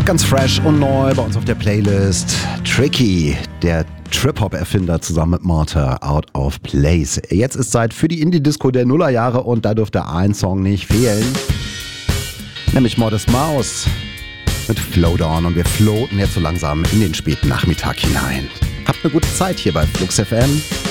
Ganz fresh und neu bei uns auf der Playlist. Tricky, der Trip-Hop-Erfinder zusammen mit Martha, Out of Place. Jetzt ist Zeit für die Indie-Disco der Nullerjahre und da dürfte ein Song nicht fehlen. Nämlich Modest Mouse mit Flowdown und wir floaten jetzt so langsam in den späten Nachmittag hinein. Habt eine gute Zeit hier bei Flux FM.